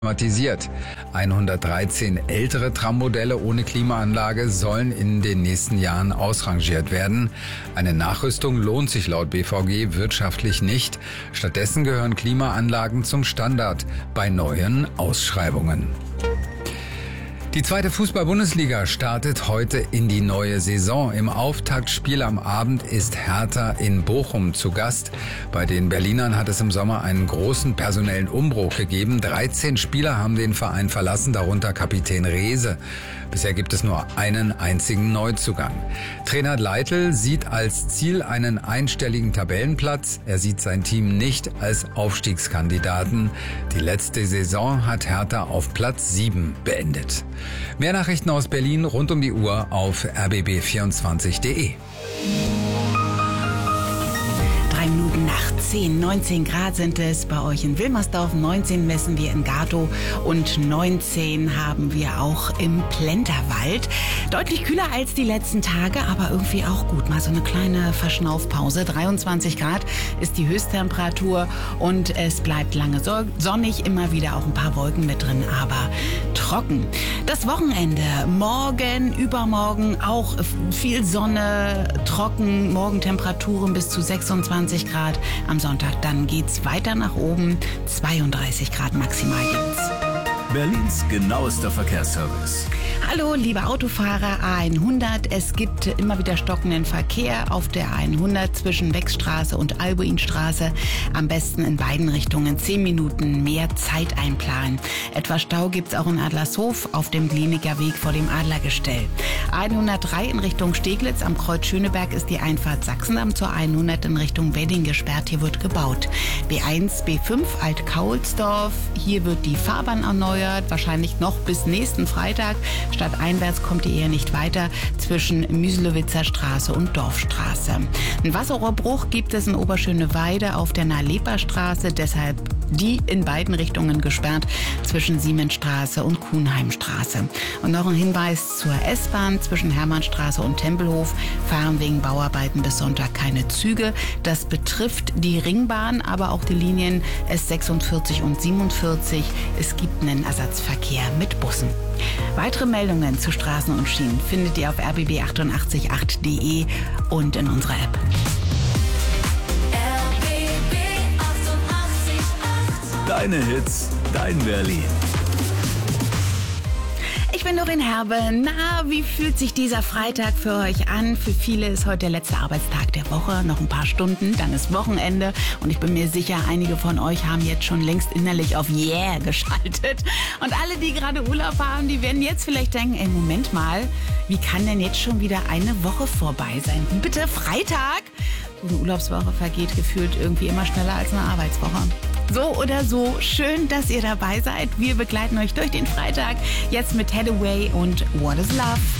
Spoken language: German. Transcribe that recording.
Klimatisiert. 113 ältere Trammodelle ohne Klimaanlage sollen in den nächsten Jahren ausrangiert werden. Eine Nachrüstung lohnt sich laut BVG wirtschaftlich nicht. Stattdessen gehören Klimaanlagen zum Standard bei neuen Ausschreibungen. Die zweite Fußball-Bundesliga startet heute in die neue Saison. Im Auftaktspiel am Abend ist Hertha in Bochum zu Gast. Bei den Berlinern hat es im Sommer einen großen personellen Umbruch gegeben. 13 Spieler haben den Verein verlassen, darunter Kapitän Rehse. Bisher gibt es nur einen einzigen Neuzugang. Trainer Leitl sieht als Ziel einen einstelligen Tabellenplatz. Er sieht sein Team nicht als Aufstiegskandidaten. Die letzte Saison hat Hertha auf Platz 7 beendet. Mehr Nachrichten aus Berlin rund um die Uhr auf rbb24.de. 3 Minuten nach 10, 19 Grad sind es bei euch in Wilmersdorf, 19 messen wir in Gatow und 19 haben wir auch im Plenterwald. Deutlich kühler als die letzten Tage, aber irgendwie auch gut. Mal so eine kleine Verschnaufpause. 23 Grad ist die Höchsttemperatur und es bleibt lange sonnig, immer wieder auch ein paar Wolken mit drin, aber trocken. Das Wochenende, morgen, übermorgen auch viel Sonne, trocken, morgen Temperaturen bis zu 26 Grad. Am Sonntag dann geht's weiter nach oben, 32 Grad maximal gibt's. Berlins genauester Verkehrsservice. Hallo, liebe Autofahrer, A100. Es gibt immer wieder stockenden Verkehr auf der A100 zwischen Wechstraße und Albuinstraße. Am besten in beiden Richtungen 10 Minuten mehr Zeit einplanen. Etwas Stau gibt's auch in Adlershof auf dem Glienicker Weg vor dem Adlergestell. A103 in Richtung Steglitz am Kreuz Schöneberg ist die Einfahrt Sachsendamm zur A100 in Richtung Wedding gesperrt. Hier wird gebaut. B1, B5 Alt-Kaulsdorf. Hier wird die Fahrbahn erneuert. Wahrscheinlich noch bis nächsten Freitag. Stadteinwärts kommt ihr eher nicht weiter zwischen Müselowitzer Straße und Dorfstraße. Ein Wasserrohrbruch gibt es in Oberschöneweide auf der Nahleper-Straße, deshalb die in beiden Richtungen gesperrt zwischen Siemensstraße und Kuhnheimstraße. Und noch ein Hinweis zur S-Bahn zwischen Hermannstraße und Tempelhof fahren wegen Bauarbeiten bis Sonntag keine Züge. Das betrifft die Ringbahn, aber auch die Linien S46 und 47. Es gibt einen Ersatzverkehr mit Bussen. Weitere Meldungen zu Straßen und Schienen findet ihr auf rbb888.de und in unserer App. Deine Hits, dein Berlin. Ich bin Doreen Herbe. Na, wie fühlt sich dieser Freitag für euch an? Für viele ist heute der letzte Arbeitstag der Woche. Noch ein paar Stunden, dann ist Wochenende. Und ich bin mir sicher, einige von euch haben jetzt schon längst innerlich auf Yeah geschaltet. Und alle, die gerade Urlaub haben, die werden jetzt vielleicht denken, ey, Moment mal, wie kann denn jetzt schon wieder eine Woche vorbei sein? Wie bitte Freitag? So eine Urlaubswoche vergeht gefühlt irgendwie immer schneller als eine Arbeitswoche. So oder so, schön, dass ihr dabei seid. Wir begleiten euch durch den Freitag. Jetzt mit Hathaway und What is Love.